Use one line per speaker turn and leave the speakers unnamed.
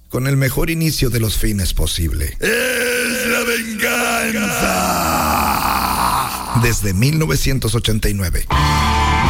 con el mejor inicio de los fines posible. ¡Es la venganza! Desde 1989.